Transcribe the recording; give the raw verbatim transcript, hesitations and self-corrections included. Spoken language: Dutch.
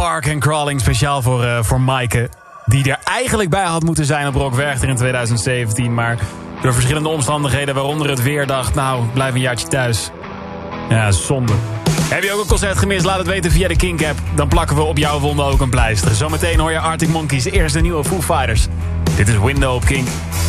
Park and Crawling, speciaal voor, uh, voor Maaike. Die er eigenlijk bij had moeten zijn op Rock Werchter in twintig zeventien. Maar door verschillende omstandigheden, waaronder het weer, dacht... nou, blijf een jaartje thuis. Ja, zonde. Heb je ook een concert gemist? Laat het weten via de Kink-app. Dan plakken we op jouw wonden ook een pleister. Zometeen hoor je Arctic Monkeys, eerst de nieuwe Foo Fighters. Dit is Window op Kink.